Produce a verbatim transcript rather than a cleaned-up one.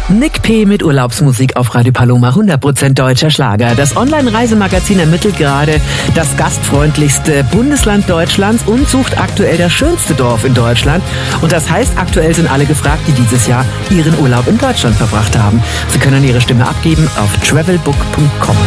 Nick P. mit Urlaubsmusik auf Radio Paloma, hundert Prozent deutscher Schlager. Das Online-Reisemagazin ermittelt gerade das gastfreundlichste Bundesland Deutschlands und sucht aktuell das schönste Dorf in Deutschland. Und das heißt, aktuell sind alle gefragt, die dieses Jahr ihren Urlaub in Deutschland verbracht haben. Sie können ihre Stimme abgeben auf travelbook punkt com.